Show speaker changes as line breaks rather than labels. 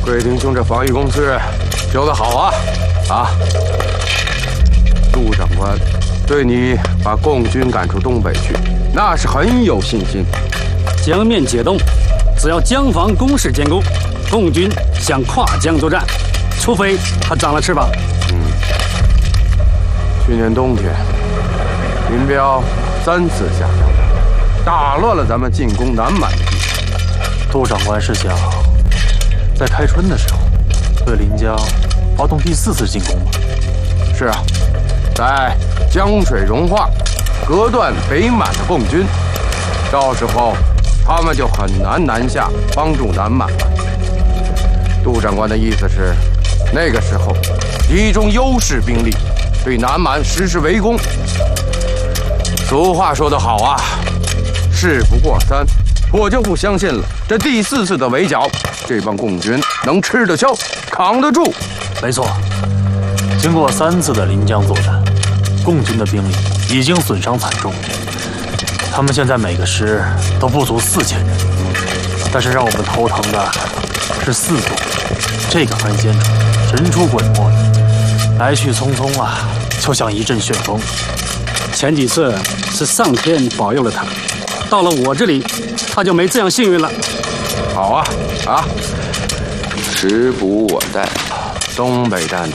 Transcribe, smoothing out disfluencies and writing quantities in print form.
贵廷兄这防御工事修得好啊！啊，杜长官对你把共军赶出东北去，那是很有信心。
江面解冻，只要江防工事坚固，共军想跨江作战，除非他长了翅膀。
去年冬天，林彪3次下江南，打乱了咱们进攻南满的计划。
杜长官是想在开春的时候对临江发动第4次进攻吗？
是啊，在江水融化，隔断北满的共军，到时候他们就很难南下帮助南满了。杜长官的意思是，那个时候集中优势兵力，对南满实施围攻。俗话说得好啊，事不过3，我就不相信了。这第4次的围剿，这帮共军能吃得消，扛得住？
没错，经过3次的临江作战，共军的兵力已经损伤惨重，他们现在每个师都不足4000人。但是让我们头疼的是4座，这个番先冲神出鬼没的，来去匆匆啊，就像一阵旋风。
前几次是上天保佑了他，到了我这里，他就没这样幸运了。
好啊，时不我待，东北战